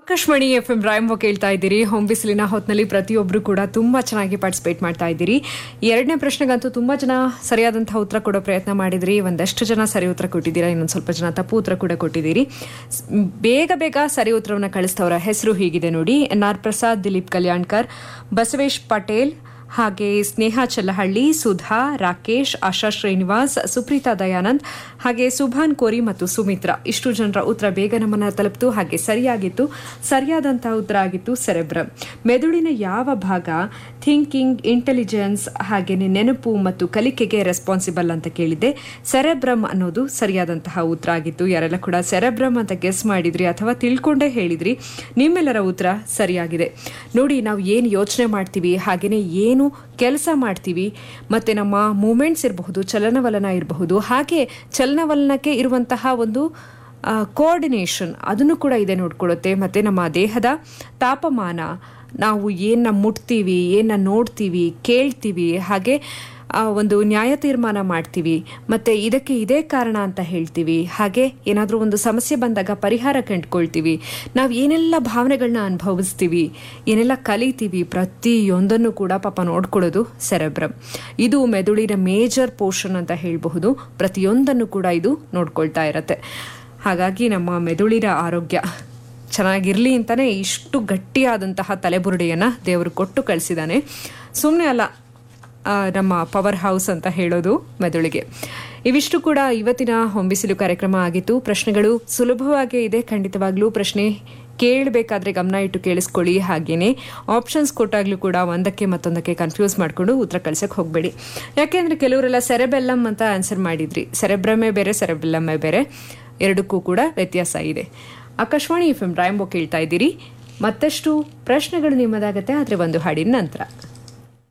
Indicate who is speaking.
Speaker 1: Akashvani FM ರಾಯಂಬೋ ಕೇಳ್ತಾ ಇದ್ದೀರಿ. ಹೊಂಬಿಸಿಲಿನ ಹೊತ್ನಲ್ಲಿ ಪ್ರತಿಯೊಬ್ಬರು ಕೂಡ ತುಂಬಾ ಚೆನ್ನಾಗಿ ಪಾರ್ಟಿಸಿಪೇಟ್ ಮಾಡ್ತಾ ಇದ್ದೀರಿ. ಎರಡನೇ ಪ್ರಶ್ನೆಗಂತೂ ತುಂಬಾ ಜನ ಸರಿಯಾದಂತಹ ಉತ್ತರ ಕೊಡೋ ಪ್ರಯತ್ನ ಮಾಡಿದ್ರಿ. ಒಂದಷ್ಟು ಜನ ಸರಿ ಉತ್ತರ ಕೊಟ್ಟಿದ್ದೀರಾ, ಇನ್ನೊಂದು ಸ್ವಲ್ಪ ಜನ ತಪ್ಪು ಉತ್ತರ ಕೂಡ ಕೊಟ್ಟಿದ್ದೀರಿ. ಬೇಗ ಸರಿ ಉತ್ತರವನ್ನು ಕಳಿಸ್ತವರ ಹೆಸರು ಹೀಗಿದೆ ನೋಡಿ: NR ಪ್ರಸಾದ್, ದಿಲೀಪ್ ಕಲ್ಯಾಣ್ಕರ್, ಬಸವೇಶ್ ಪಟೇಲ್, ಹಾಗೆ ಸ್ನೇಹ ಚಲ್ಲಹಳ್ಳಿ, ಸುಧಾ, ರಾಕೇಶ್, ಆಶಾ ಶ್ರೀನಿವಾಸ್, ಸುಪ್ರೀತಾ ದಯಾನಂದ್, ಹಾಗೆ ಸುಭಾನ್ ಕೋರಿ ಮತ್ತು ಸುಮಿತ್ರಾ. ಇಷ್ಟು ಜನರ ಉತ್ತರ ಬೇಗ ನಮ್ಮನ್ನ ತಲುಪಿತು. ಹಾಗೆ ಸರಿಯಾಗಿತ್ತು. ಸರಿಯಾದಂತಹ ಉತ್ತರ ಆಗಿತ್ತು ಸೆರೆಬ್ರಮ್. ಮೆದುಳಿನ ಯಾವ ಭಾಗ ಥಿಂಕಿಂಗ್, ಇಂಟೆಲಿಜೆನ್ಸ್, ಹಾಗೆಯೇ ನೆನಪು ಮತ್ತು ಕಲಿಕೆಗೆ ರೆಸ್ಪಾನ್ಸಿಬಲ್ ಅಂತ ಕೇಳಿದ್ದೆ. ಸೆರೆಬ್ರಮ್ ಅನ್ನೋದು ಸರಿಯಾದಂತಹ ಉತ್ತರ ಆಗಿತ್ತು. ಯಾರೆಲ್ಲ ಕೂಡ ಸೆರೆಬ್ರಮ್ ಅಂತ ಗೆಸ್ ಮಾಡಿದ್ರಿ ಅಥವಾ ತಿಳ್ಕೊಂಡೇ ಹೇಳಿದ್ರಿ, ನಿಮ್ಮೆಲ್ಲರ ಉತ್ತರ ಸರಿಯಾಗಿದೆ. ನೋಡಿ, ನಾವು ಏನು ಯೋಚನೆ ಮಾಡ್ತೀವಿ, ಹಾಗೆಯೇ ಏನು ಕೆಲಸ ಮಾಡ್ತೀವಿ, ಮತ್ತೆ ನಮ್ಮ ಮೂಮೆಂಟ್ಸ್ ಇರಬಹುದು, ಚಲನವಲನ ಇರಬಹುದು, ಹಾಗೆ ಚಲನವಲನಕ್ಕೆ ಇರುವಂತಹ ಒಂದು ಕೋಆರ್ಡಿನೇಷನ್ ಅದನ್ನು ಕೂಡ ಇದೆ ನೋಡ್ಕೊಳ್ಳುತ್ತೆ. ಮತ್ತೆ ನಮ್ಮ ದೇಹದ ತಾಪಮಾನ, ನಾವು ಏನ ಮುಟ್ತೀವಿ, ಏನ ನೋಡ್ತೀವಿ, ಕೇಳ್ತೀವಿ, ಹಾಗೆ ಒಂದು ನ್ಯಾಯ ತೀರ್ಮಾನ ಮಾಡ್ತೀವಿ, ಮತ್ತೆ ಇದಕ್ಕೆ ಇದೇ ಕಾರಣ ಅಂತ ಹೇಳ್ತೀವಿ, ಹಾಗೆ ಏನಾದರೂ ಒಂದು ಸಮಸ್ಯೆ ಬಂದಾಗ ಪರಿಹಾರ ಕಂಡುಕೊಳ್ತೀವಿ, ನಾವು ಏನೆಲ್ಲ ಭಾವನೆಗಳನ್ನ ಅನುಭವಿಸ್ತೀವಿ, ಏನೆಲ್ಲ ಕಲಿತೀವಿ, ಪ್ರತಿಯೊಂದನ್ನು ಕೂಡ ಪಾಪ ನೋಡ್ಕೊಳ್ಳೋದು ಸೆರೆಬ್ರಮ್. ಇದು ಮೆದುಳಿನ ಮೇಜರ್ ಪೋರ್ಷನ್ ಅಂತ ಹೇಳಬಹುದು. ಪ್ರತಿಯೊಂದನ್ನು ಕೂಡ ಇದು ನೋಡ್ಕೊಳ್ತಾ ಇರತ್ತೆ. ಹಾಗಾಗಿ ನಮ್ಮ ಮೆದುಳಿನ ಆರೋಗ್ಯ ಚೆನ್ನಾಗಿರಲಿ ಅಂತಾನೆ ಇಷ್ಟು ಗಟ್ಟಿಯಾದಂತಹ ತಲೆಬುರುಡೆಯನ್ನು ದೇವರು ಕೊಟ್ಟು ಕಳಿಸಿದ್ದಾನೆ. ಸುಮ್ಮನೆ ಅಲ್ಲ ನಮ್ಮ ಪವರ್ ಹೌಸ್ ಅಂತ ಹೇಳೋದು ಮೆದುಳಿಗೆ. ಇವಿಷ್ಟು ಕೂಡ ಇವತ್ತಿನ ಹೊಂಬಿಸಿಲು ಕಾರ್ಯಕ್ರಮ ಆಗಿತ್ತು. ಪ್ರಶ್ನೆಗಳು ಸುಲಭವಾಗೇ ಇದೆ. ಖಂಡಿತವಾಗ್ಲೂ ಪ್ರಶ್ನೆ ಕೇಳಬೇಕಾದ್ರೆ ಗಮನ ಇಟ್ಟು ಕೇಳಿಸ್ಕೊಳ್ಳಿ. ಹಾಗೇನೆ ಆಪ್ಷನ್ಸ್ ಕೊಟ್ಟಾಗ್ಲೂ ಕೂಡ ಒಂದಕ್ಕೆ ಮತ್ತೊಂದಕ್ಕೆ ಕನ್ಫ್ಯೂಸ್ ಮಾಡಿಕೊಂಡು ಉತ್ತರ ಕಳ್ಸಕ್ಕೆ ಹೋಗಬೇಡಿ. ಯಾಕೆಂದ್ರೆ ಕೆಲವರೆಲ್ಲ ಸೆರೆಬೆಲ್ಲಮ್ ಅಂತ ಆನ್ಸರ್ ಮಾಡಿದ್ರಿ. ಸೆರೆಬ್ರಮೇ ಬೇರೆ, ಸೆರೆಬೆಲ್ಲಮ್ಮೇ ಬೇರೆ, ಎರಡಕ್ಕೂ ಕೂಡ ವ್ಯತ್ಯಾಸ ಇದೆ. ಆಕಾಶವಾಣಿ FM ರಾಯಂಬೋ ಕೇಳ್ತಾ ಇದ್ದೀರಿ. ಮತ್ತಷ್ಟು ಪ್ರಶ್ನೆಗಳು ನಿಮ್ಮದಾಗತ್ತೆ, ಆದರೆ ಒಂದು ಹಾಡಿನ ನಂತರ.